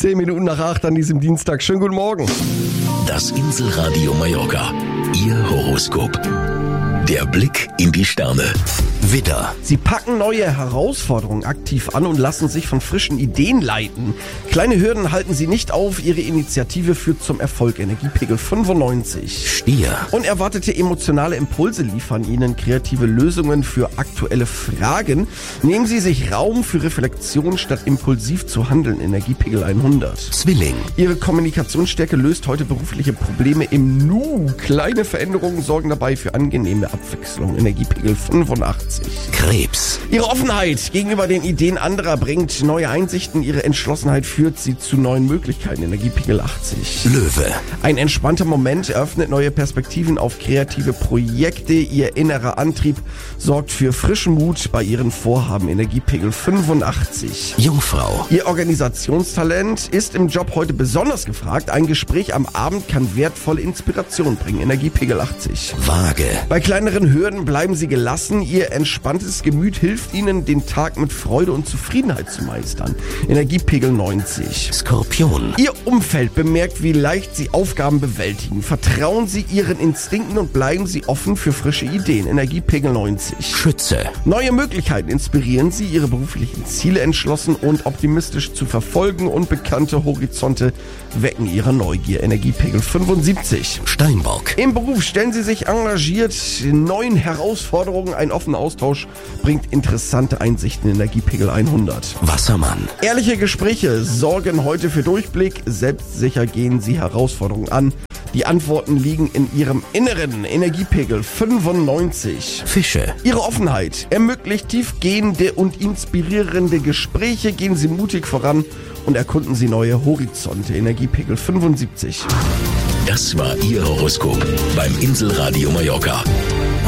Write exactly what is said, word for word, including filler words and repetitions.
Zehn Minuten nach acht an diesem Dienstag. Schönen guten Morgen. Das Inselradio Mallorca. Ihr Horoskop. Der Blick in die Sterne. Widder. Sie packen neue Herausforderungen aktiv an und lassen sich von frischen Ideen leiten. Kleine Hürden halten sie nicht auf. Ihre Initiative führt zum Erfolg. Energiepegel fünfundneunzig. Stier. Unerwartete emotionale Impulse liefern Ihnen kreative Lösungen für aktuelle Fragen. Nehmen Sie sich Raum für Reflexion, statt impulsiv zu handeln. Energiepegel hundert. Zwilling. Ihre Kommunikationsstärke löst heute berufliche Probleme im Nu. Kleine Veränderungen sorgen dabei für angenehme Abwechslung. Energiepegel fünfundachtzig. Krebs. Ihre Offenheit gegenüber den Ideen anderer bringt neue Einsichten. Ihre Entschlossenheit führt sie zu neuen Möglichkeiten. Energiepegel achtzig. Löwe. Ein entspannter Moment eröffnet neue Perspektiven auf kreative Projekte. Ihr innerer Antrieb sorgt für frischen Mut bei Ihren Vorhaben. Energiepegel fünfundachtzig. Jungfrau. Ihr Organisationstalent ist im Job heute besonders gefragt. Ein Gespräch am Abend kann wertvolle Inspiration bringen. Energiepegel achtzig. Waage. Bei kleineren Hürden bleiben Sie gelassen. Ihr entspanntes Gemüt hilft Ihnen, den Tag mit Freude und Zufriedenheit zu meistern. Energiepegel neunzig. Skorpion. Ihr Umfeld bemerkt, wie leicht Sie Aufgaben bewältigen. Vertrauen Sie Ihren Instinkten und bleiben Sie offen für frische Ideen. Energiepegel neunzig. Schütze. Neue Möglichkeiten inspirieren Sie, Ihre beruflichen Ziele entschlossen und optimistisch zu verfolgen, und bekannte Horizonte wecken Ihre Neugier. Energiepegel fünfundsiebzig. Steinbock. Im Beruf stellen Sie sich engagiert neuen Herausforderungen. Ein offener Austausch bringt interessante Einsichten. Energiepegel hundert. Wassermann. Ehrliche Gespräche sorgen heute für Durchblick. Selbstsicher gehen Sie Herausforderungen an. Die Antworten liegen in Ihrem Inneren. Energiepegel fünfundneunzig. Fische. Ihre Offenheit ermöglicht tiefgehende und inspirierende Gespräche. Gehen Sie mutig voran und erkunden Sie neue Horizonte. Energiepegel fünfundsiebzig. Das war Ihr Horoskop beim Inselradio Mallorca.